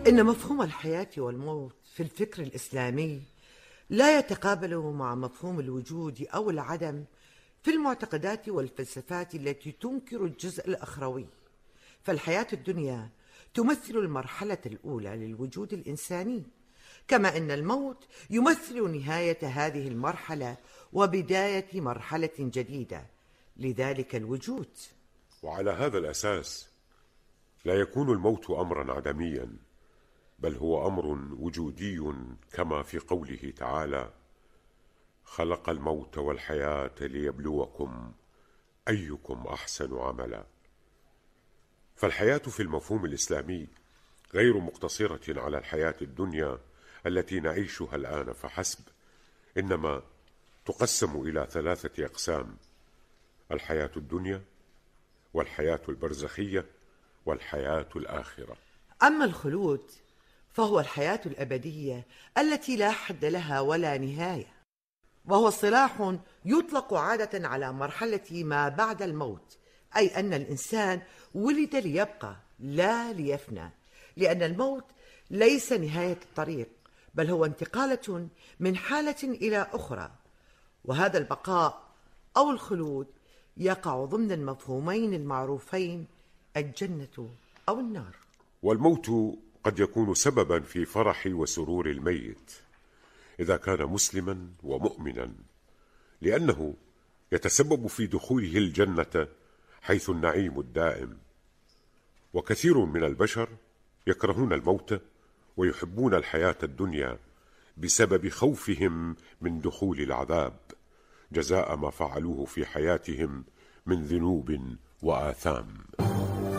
إن مفهوم الحياة والموت في الفكر الإسلامي لا يتقابل مع مفهوم الوجود أو العدم في المعتقدات والفلسفات التي تنكر الجزء الأخروي. فالحياة الدنيا تمثل المرحلة الأولى للوجود الإنساني، كما أن الموت يمثل نهاية هذه المرحلة وبداية مرحلة جديدة لذلك الوجود. وعلى هذا الأساس لا يكون الموت أمرا عدميا، بل هو أمر وجودي، كما في قوله تعالى: خلق الموت والحياة ليبلوكم أيكم أحسن عملا. فالحياة في المفهوم الإسلامي غير مقتصرة على الحياة الدنيا التي نعيشها الآن فحسب، إنما تقسم إلى 3 أقسام: الحياة الدنيا، والحياة البرزخية، والحياة الآخرة. أما الخلود فهو الحياة الأبدية التي لا حد لها ولا نهاية، وهو اصطلاح يطلق عادة على مرحلة ما بعد الموت، أي أن الإنسان ولد ليبقى لا ليفنى، لأن الموت ليس نهاية الطريق، بل هو انتقالة من حالة إلى أخرى. وهذا البقاء أو الخلود يقع ضمن المفهومين المعروفين: الجنة أو النار. والموت قد يكون سببا في فرح وسرور الميت إذا كان مسلما ومؤمنا، لأنه يتسبب في دخوله الجنة حيث النعيم الدائم. وكثير من البشر يكرهون الموت ويحبون الحياة الدنيا بسبب خوفهم من دخول العذاب جزاء ما فعلوه في حياتهم من ذنوب وآثام.